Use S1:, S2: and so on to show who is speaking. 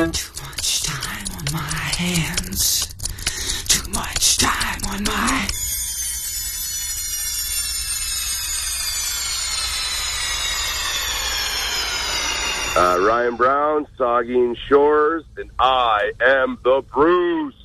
S1: Too much time on my hands. Too much time on my...
S2: Ryan Brown, Saugeen Shores, and I am the Bruce.